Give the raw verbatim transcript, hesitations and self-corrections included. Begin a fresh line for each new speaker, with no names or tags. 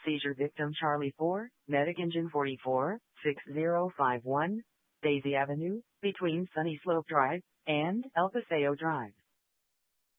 Seizure victim Charlie four, Medic Engine forty-four, six zero five one, Daisy Avenue, between Sunny Slope Drive and El Paseo Drive.